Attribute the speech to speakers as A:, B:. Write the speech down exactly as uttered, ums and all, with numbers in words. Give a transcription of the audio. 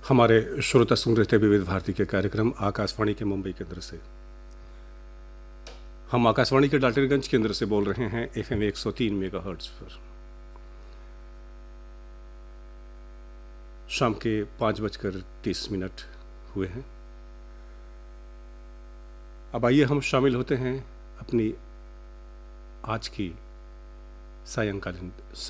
A: हमारे श्रोता सुन रहे थे विविध भारती के कार्यक्रम आकाशवाणी के मुंबई केंद्र से। हम आकाशवाणी के डाल्टनगंज केंद्र से बोल रहे हैं एफ एम एक सौ तीन मेगा हर्ट्ज पर। शाम के पाँच बजकर तीस मिनट हुए हैं। अब आइए हम शामिल होते हैं अपनी आज की सायंकालीन